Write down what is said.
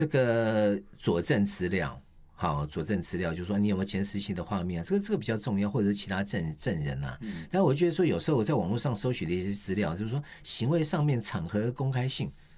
这个佐证资料，好，佐证资料就是说你有没有监视器的画面啊，这个比较重要，或者是其他证人啊。但我觉得说有时候我在网络上搜取的一些资料，就是说行为上面场合的公开性